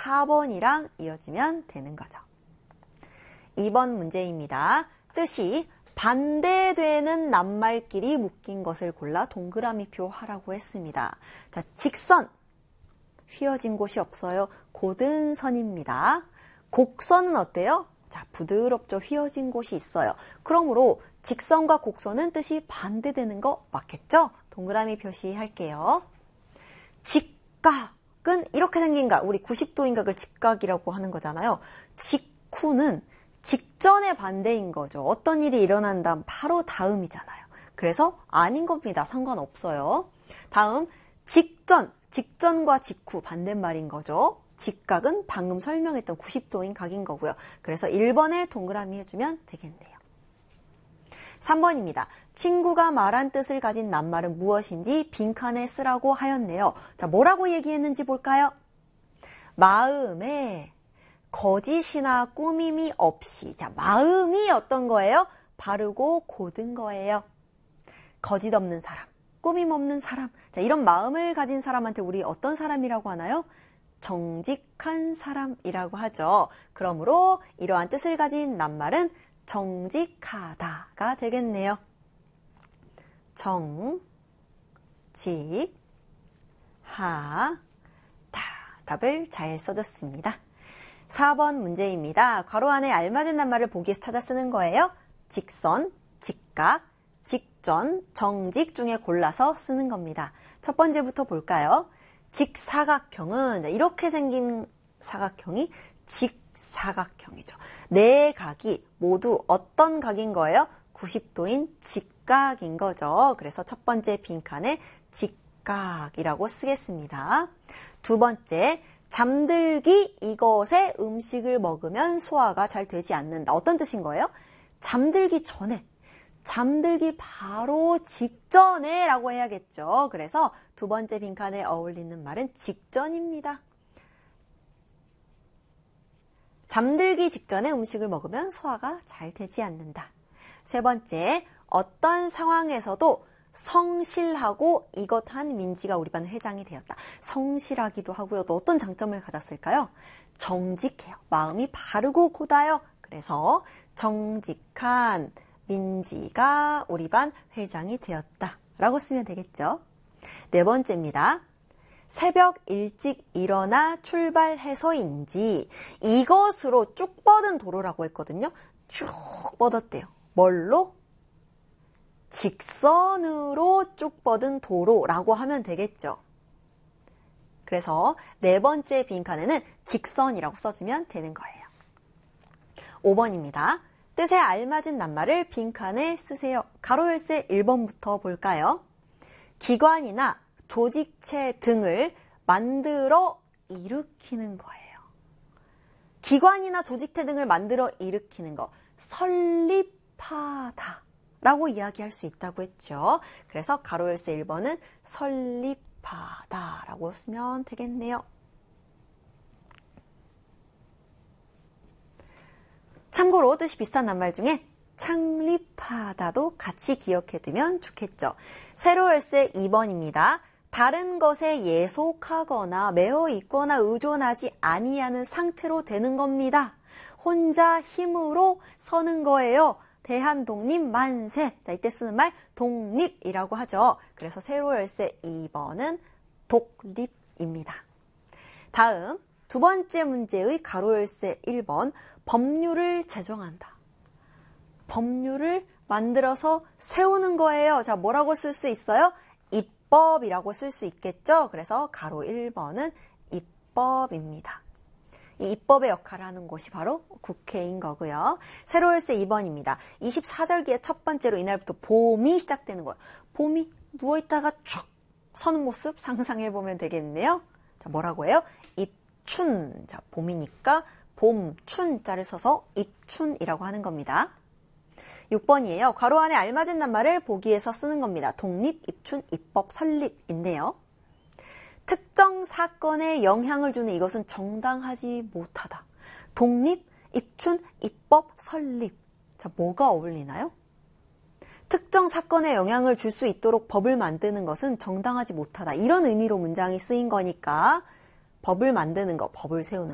4번이랑 이어주면 되는 거죠. 2번 문제입니다. 뜻이 반대되는 낱말끼리 묶인 것을 골라 동그라미표 하라고 했습니다. 자, 직선. 휘어진 곳이 없어요. 곧은 선입니다. 곡선은 어때요? 자, 부드럽죠. 휘어진 곳이 있어요. 그러므로 직선과 곡선은 뜻이 반대되는 거 맞겠죠? 동그라미 표시할게요. 직각은 이렇게 생긴 각, 우리 90도인 각을 직각이라고 하는 거잖아요. 직후는 직전의 반대인 거죠. 어떤 일이 일어난 다음 바로 다음이잖아요. 그래서 아닌 겁니다. 상관없어요. 다음 직전, 직전과 직후 반대말인 거죠. 직각은 방금 설명했던 90도인 각인 거고요. 그래서 1번에 동그라미 해주면 되겠네요. 3번입니다. 친구가 말한 뜻을 가진 낱말은 무엇인지 빈칸에 쓰라고 하였네요. 자, 뭐라고 얘기했는지 볼까요? 마음에 거짓이나 꾸밈이 없이. 자, 마음이 어떤 거예요? 바르고 곧은 거예요. 거짓 없는 사람, 꾸밈 없는 사람. 자, 이런 마음을 가진 사람한테 우리 어떤 사람이라고 하나요? 정직한 사람이라고 하죠. 그러므로 이러한 뜻을 가진 낱말은 정직하다가 되겠네요. 정직하다. 답을 잘 써줬습니다. 4번 문제입니다. 괄호 안에 알맞은 낱말을 보기에서 찾아 쓰는 거예요. 직선, 직각, 직전, 정직 중에 골라서 쓰는 겁니다. 첫 번째부터 볼까요? 직사각형은 이렇게 생긴 사각형이 직사각형이죠. 네 각이 모두 어떤 각인 거예요? 90도인 직각인 거죠. 그래서 첫 번째 빈칸에 직각이라고 쓰겠습니다. 두 번째, 잠들기 이것에 음식을 먹으면 소화가 잘 되지 않는다. 어떤 뜻인 거예요? 잠들기 전에, 잠들기 바로 직전에 라고 해야겠죠. 그래서 두 번째 빈칸에 어울리는 말은 직전입니다. 잠들기 직전에 음식을 먹으면 소화가 잘 되지 않는다. 세 번째, 어떤 상황에서도 성실하고 이것한 민지가 우리 반 회장이 되었다. 성실하기도 하고요. 또 어떤 장점을 가졌을까요? 정직해요. 마음이 바르고 곧아요. 그래서 정직한 민지가 우리 반 회장이 되었다. 라고 쓰면 되겠죠. 네 번째입니다. 새벽 일찍 일어나 출발해서인지 이것으로 쭉 뻗은 도로라고 했거든요. 쭉 뻗었대요. 뭘로? 직선으로 쭉 뻗은 도로라고 하면 되겠죠. 그래서 네 번째 빈칸에는 직선이라고 써주면 되는 거예요. 5번입니다. 뜻에 알맞은 낱말을 빈칸에 쓰세요. 가로 열쇠 1번부터 볼까요? 기관이나 조직체 등을 만들어 일으키는 거예요. 기관이나 조직체 등을 만들어 일으키는 거, 설립하다 라고 이야기할 수 있다고 했죠. 그래서 가로 열쇠 1번은 설립하다 라고 쓰면 되겠네요. 참고로 뜻이 비슷한 낱말 중에 창립하다도 같이 기억해두면 좋겠죠. 세로 열쇠 2번입니다. 다른 것에 예속하거나 매어 있거나 의존하지 아니하는 상태로 되는 겁니다. 혼자 힘으로 서는 거예요. 대한독립 만세. 자, 이때 쓰는 말 독립이라고 하죠. 그래서 세로 열쇠 2번은 독립입니다. 다음 두 번째 문제의 가로 열쇠 1번 법률을 제정한다. 법률을 만들어서 세우는 거예요. 자, 뭐라고 쓸 수 있어요? 입법이라고 쓸 수 있겠죠? 그래서 가로 1번은 입법입니다. 이 입법의 역할을 하는 곳이 바로 국회인 거고요. 세로 열쇠 2번입니다. 24절기의 첫 번째로 이날부터 봄이 시작되는 거예요. 봄이 누워있다가 쭉 서는 모습 상상해보면 되겠네요. 자, 뭐라고 해요? 입춘. 자, 봄이니까 봄, 춘자를 써서 입춘이라고 하는 겁니다. 6번이에요. 괄호 안에 알맞은 낱말을 보기에서 쓰는 겁니다. 독립, 입춘, 입법, 설립인데요. 특정 사건에 영향을 주는 이것은 정당하지 못하다. 독립, 입춘, 입법, 설립. 자, 뭐가 어울리나요? 특정 사건에 영향을 줄 수 있도록 법을 만드는 것은 정당하지 못하다. 이런 의미로 문장이 쓰인 거니까 법을 만드는 거, 법을 세우는